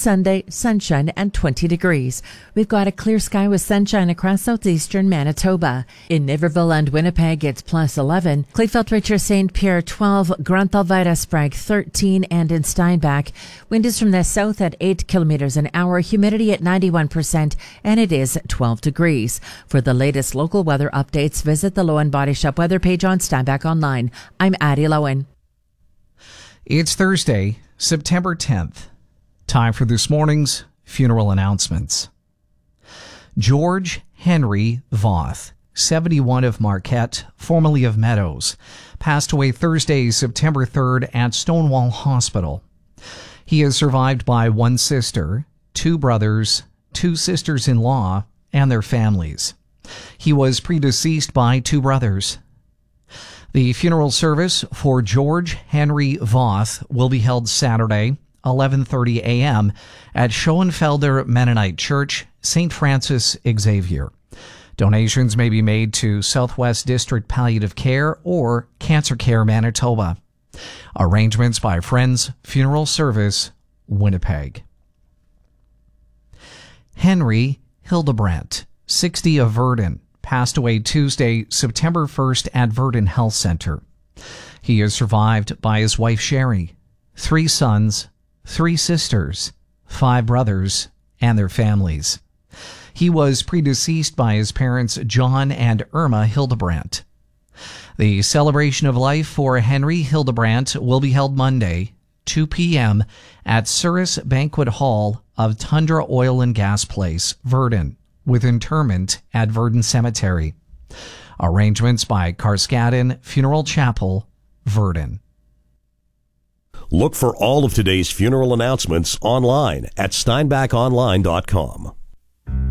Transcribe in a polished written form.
Sunday, sunshine and 20 degrees. We've got a clear sky with sunshine across southeastern Manitoba. In Niverville and Winnipeg, it's plus 11. Kleefeld, Richard, St. Pierre, 12. Grunthal, Sprague, 13. And in Steinbach, wind is from the south at 8 kilometers an hour, humidity at 91%, and it is 12 degrees. For the latest local weather updates, visit the Lowen Body Shop weather page on Steinbach Online. I'm Addie Lowen. It's Thursday, September 10th. Time for this morning's funeral announcements. George Henry Voth, 71, of Marquette, formerly of Meadows, passed away Thursday, September 3rd at Stonewall Hospital. He is survived by one sister, two brothers, two sisters-in-law, and their families. He was predeceased by two brothers. The funeral service for George Henry Voth will be held Saturday, 11:30 a.m. at Schoenfelder Mennonite Church, St. Francis Xavier. Donations may be made to Southwest District Palliative Care or Cancer Care Manitoba. Arrangements by Friends Funeral Service, Winnipeg. Henry Hildebrandt, 60, of Virden, passed away Tuesday, September 1st at Virden Health Center. He is survived by his wife Sherry, three sons, three sisters, five brothers, and their families. He was predeceased by his parents John and Irma Hildebrandt. The celebration of life for Henry Hildebrandt will be held Monday, 2 p.m. at Souris Banquet Hall of Tundra Oil and Gas Place, Virden, with interment at Virden Cemetery. Arrangements by Carskadden Funeral Chapel, Virden. Look for all of today's funeral announcements online at steinbachonline.com.